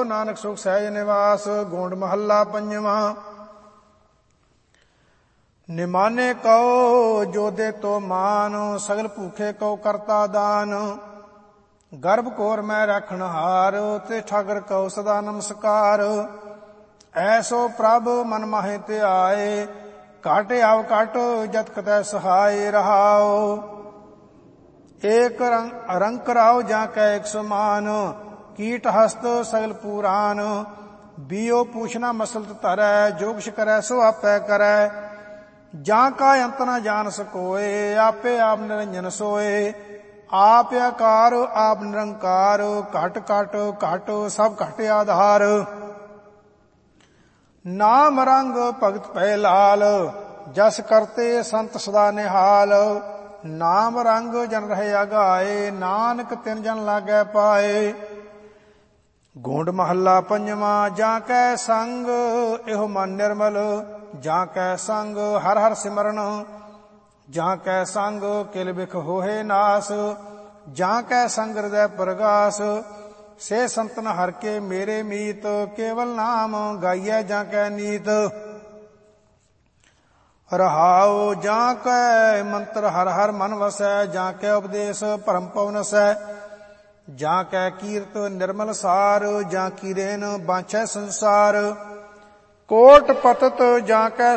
ਨਾਨਕ ਸੁਖ ਸਹਿਜ ਨਿਵਾਸ। ਗੋਂਡ ਮਹੱਲਾ ਪੰਜਵਾਂ। ਨਿਮਾਨੇ ਕਉ ਜੋਦੇ ਤੋ ਮਾਨ, ਸਗਲ ਭੂਖੇ ਕਉ ਕਰਤਾ ਦਾਨ। ਗਰਭ ਕੋਰ ਮੈਂ ਰੱਖਣ ਹਾਰ, ਤੇ ਠਾਗਰ ਕਉ ਸਦਾ ਨਮਸਕਾਰ। ਐਸੋ ਪ੍ਰਭ ਮਨ ਮਾਹੇ ਤੇ ਆਏ, ਘਟ ਆਵ ਘਟ ਜਤ ਕਤੈ ਸਹਾਏ ਰਹਾਉ। ਏਕ ਰੰਗ ਕਰਾਉ ਜਾਂ ਕੈ ਇਕ ਸਮਾਨ, ਕੀਟ ਹਸਤ ਸਗਲ ਪੂਰਾਨ। ਬੀਓ ਪੂਛਨਾ ਮਸਲਤ ਧਰੈ, ਜੋ ਕੁਛ ਕਰੈ ਸੋ ਆਪੈ ਕਰੈ। ਜਾਂ ਕਾ ਅੰਤ ਨ ਜਾਣ ਸਕੋਏ, ਆਪੇ ਆਪ ਨਿਰੰਜਨ ਸੋਏ। ਆਪ ਆਕਾਰ ਆਪ ਨਿਰੰਕਾਰ, ਘਟ ਘਟ ਘਟ ਸਭ ਘਟ ਆਧਾਰ। ਨਾਮ ਰੰਗ ਭਗਤ ਭੈ ਲਾਲ, ਜਸ ਕਰਤੇ ਸੰਤ ਸਦਾ ਨਿਹਾਲ। ਨਾਮ ਰੰਗ ਜਨ ਰਹੇ ਅਗਾਏ, ਨਾਨਕ ਤਿਨ ਜਨ ਲਾਗੈ ਪਾਏ। ਗੋਂਡ ਮਹੱਲਾ ਪੰਜਵਾਂ। ਜਾਂ ਕੈ ਸੰਗ ਇਹੋ ਮਨ ਨਿਰਮਲ, ਜਾਂ ਕੈ ਸੰਗ ਹਰ ਹਰ ਸਿਮਰਨ। ਜਾਂ ਕੈ ਸੰਗ ਕਿਲ ਬਿਖ ਹੋਏ ਨਾਸ, ਜਾਂ ਕੈ ਸੰਗ ਹਿਰਦੈ ਪ੍ਰਗਾਸ। ਸੇ ਸੰਤਨ ਹਰ ਕੇ ਮੇਰੇ ਮੀਤ, ਕੇਵਲ ਨਾਮ ਗਾਈਐ ਜਾਂ ਕੈ ਨੀਤ। ਰਹਾਉ ਜਾਂ ਕੈ ਮੰਤਰ ਹਰ ਹਰ ਮਨ ਵਸੈ, ਜਾਂ ਕੈ ਉਪਦੇਸ਼ ਭਰਮ ਪਉ ਨਸੈ। ਜਾਂ ਕੈ ਕੀਰਤ ਨਿਰਮਲ ਸਾਰ, ਜਾਂ ਕੀਰੇਨ ਬਾਂਛੈ ਸੰਸਾਰ। ਕੋਟ ਪਤਤ ਜਾਂ ਕੈ